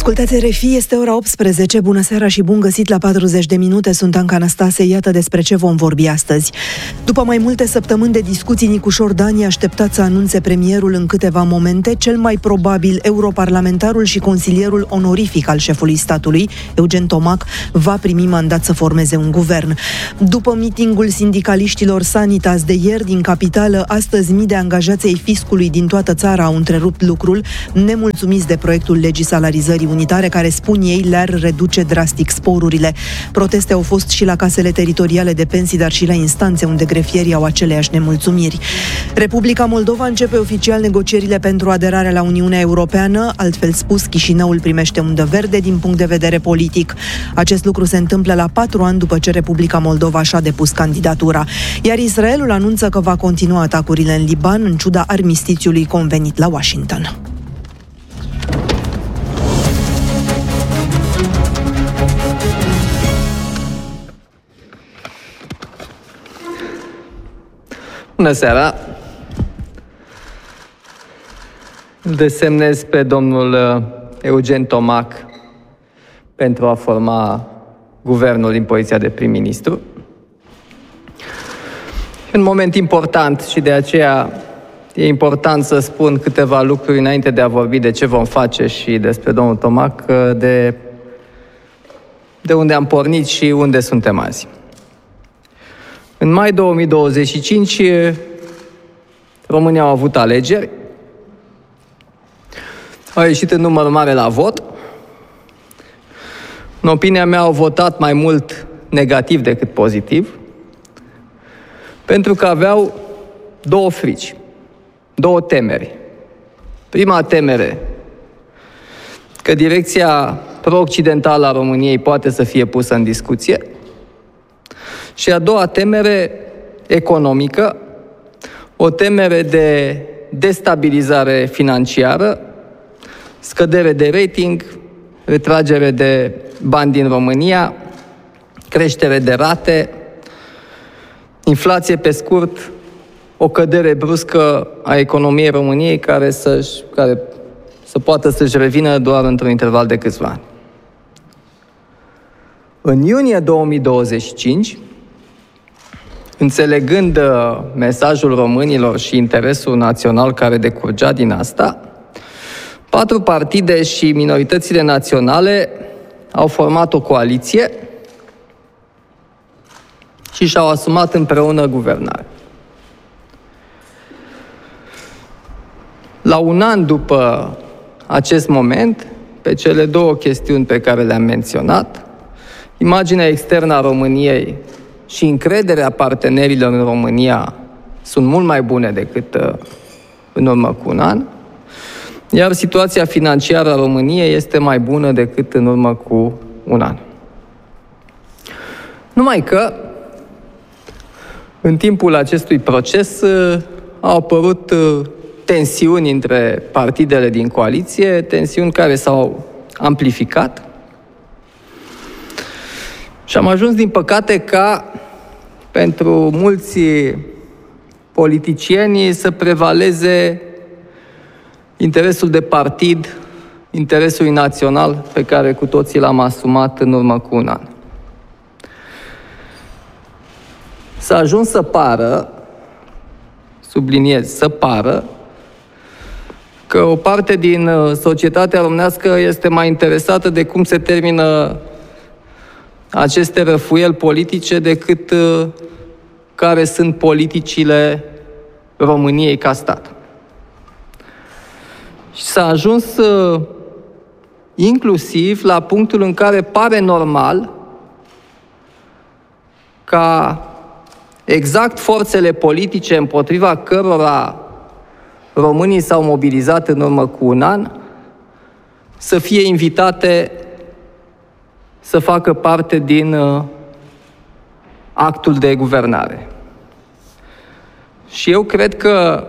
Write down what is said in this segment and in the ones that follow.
Ascultați RFI, este ora 18. Bună seara și bun găsit la 40 de minute. Sunt Anca Anastase, iată despre ce vom vorbi astăzi. După mai multe săptămâni de discuții, Nicușor Dan e așteptat să anunțe premierul în câteva momente. Cel mai probabil, europarlamentarul și consilierul onorific al șefului statului, Eugen Tomac, va primi mandat să formeze un guvern. După mitingul sindicaliștilor Sanitas de ieri din capitală, astăzi mii de angajați ai fiscului din toată țara au întrerupt lucrul, nemulțumiți de proiectul legii salarizării unitare, care, spun ei, le-ar reduce drastic sporurile. Proteste au fost și la casele teritoriale de pensii, dar și la instanțe, unde grefierii au aceleași nemulțumiri. Republica Moldova începe oficial negocierile pentru aderarea la Uniunea Europeană, altfel spus, Chișinăul primește undă verde din punct de vedere politic. Acest lucru se întâmplă la 4 ani după ce Republica Moldova și-a depus candidatura. Iar Israelul anunță că va continua atacurile în Liban, în ciuda armistițiului convenit la Washington. Bună seara! Îl desemnez pe domnul Eugen Tomac pentru a forma guvernul din poziția de prim-ministru. Un moment important și de aceea e important să spun câteva lucruri înainte de a vorbi de ce vom face și despre domnul Tomac, de unde am pornit și unde suntem azi. În mai 2025, România au avut alegeri, au ieșit în număr mare la vot. În opinia mea, au votat mai mult negativ decât pozitiv, pentru că aveau două frici, două temeri. Prima temere, că direcția pro-occidentală a României poate să fie pusă în discuție, și a doua temere economică, o temere de destabilizare financiară, scădere de rating, retragere de bani din România, creștere de rate, inflație pe scurt, o cădere bruscă a economiei României care să poată să-și revină doar într-un interval de câțiva ani. În iunie 2025, înțelegând mesajul românilor și interesul național care decurgea din asta, 4 partide și minoritățile naționale au format o coaliție și și-au asumat împreună guvernare. La un an după acest moment, pe cele două chestiuni pe care le-am menționat, imaginea externă a României și încrederea partenerilor în România sunt mult mai bune decât în urmă cu un an, iar situația financiară a României este mai bună decât în urmă cu un an. Numai că, în timpul acestui proces, au apărut tensiuni între partidele din coaliție, tensiuni care s-au amplificat, și am ajuns, din păcate, ca pentru mulți politicieni să prevaleze interesul de partid, interesul național pe care cu toții l-am asumat în urmă cu un an. S-a ajuns să pară, subliniez, să pară, că o parte din societatea românească este mai interesată de cum se termină aceste răfuieli politice decât care sunt politicile României ca stat. Și s-a ajuns inclusiv la punctul în care pare normal ca exact forțele politice împotriva cărora românii s-au mobilizat în urmă cu un an să fie invitate să facă parte din actul de guvernare. Și eu cred că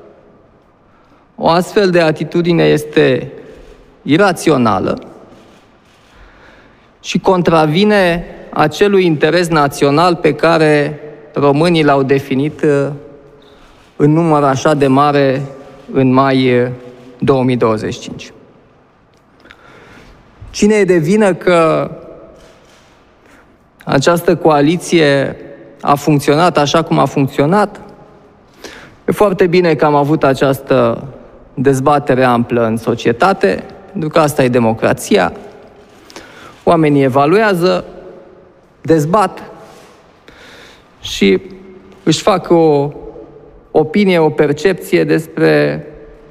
o astfel de atitudine este irațională și contravine acelui interes național pe care românii l-au definit în număr așa de mare în mai 2025. Cine e de vină că această coaliție a funcționat așa cum a funcționat? E foarte bine că am avut această dezbatere amplă în societate, pentru că asta e democrația. Oamenii evaluează, dezbat și își fac o opinie, o percepție despre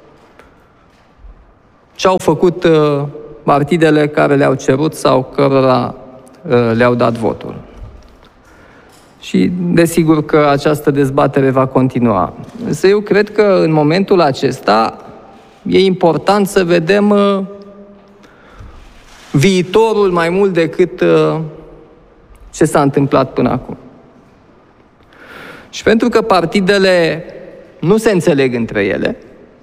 ce au făcut partidele care le-au cerut sau cărora le-au dat votul. Și desigur că această dezbatere va continua. Însă eu cred că în momentul acesta e important să vedem viitorul mai mult decât ce s-a întâmplat până acum. Și pentru că partidele nu se înțeleg între ele,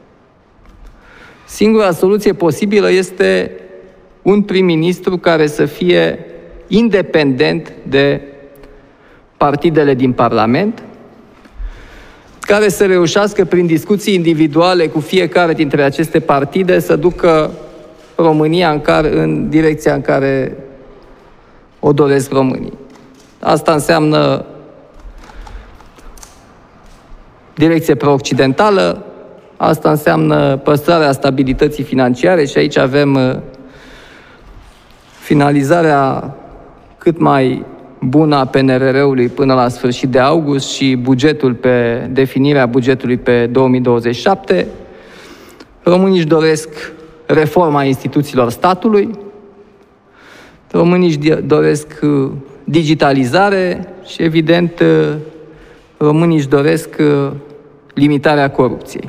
singura soluție posibilă este un prim-ministru care să fie independent de partidele din Parlament, care să reușească prin discuții individuale cu fiecare dintre aceste partide să ducă România în direcția în care o doresc românii. Asta înseamnă direcție pro-occidentală, asta înseamnă păstrarea stabilității financiare și aici avem finalizarea cât mai bună a PNRR-ului până la sfârșit de august și definirea bugetului pe 2027. Românii își doresc reforma instituțiilor statului, românii își doresc digitalizare și, evident, românii își doresc limitarea corupției.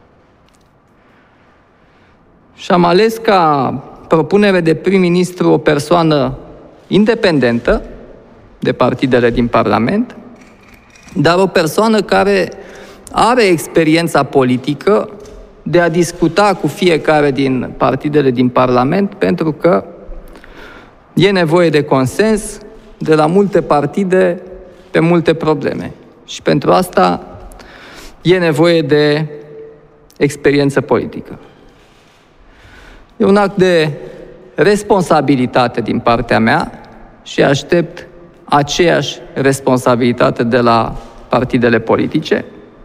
Și am ales ca propunere de prim-ministru o persoană independentă de partidele din Parlament, dar o persoană care are experiența politică de a discuta cu fiecare din partidele din Parlament, pentru că e nevoie de consens de la multe partide pe multe probleme. Și pentru asta e nevoie de experiență politică. E un act de responsabilitate din partea mea și aștept aceeași responsabilitate de la partidele politice.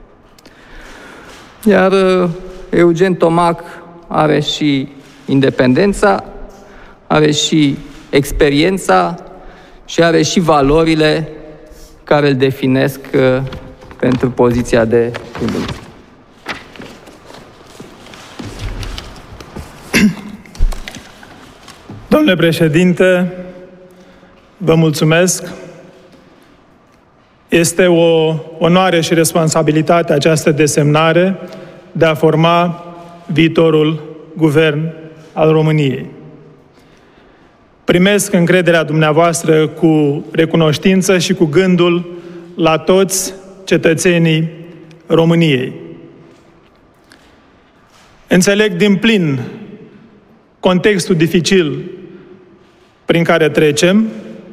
Iar Eugen Tomac are și independența, are și experiența și are și valorile care îl definesc pentru poziția de prim-ministru. Domnule președinte, vă mulțumesc. Este o onoare și responsabilitate această desemnare de a forma viitorul guvern al României. Primesc încrederea dumneavoastră cu recunoștință și cu gândul la toți cetățenii României. Înțeleg din plin contextul dificil prin care trecem,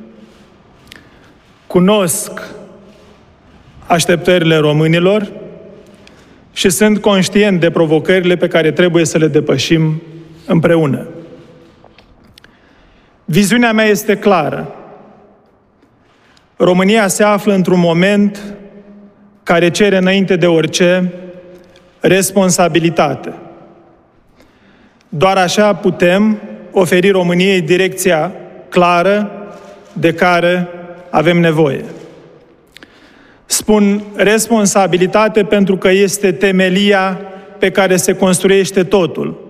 cunosc așteptările românilor și sunt conștient de provocările pe care trebuie să le depășim împreună. Viziunea mea este clară. România se află într-un moment care cere înainte de orice responsabilitate. Doar așa putem oferi României direcția clară de care avem nevoie. Spun responsabilitate pentru că este temelia pe care se construiește totul.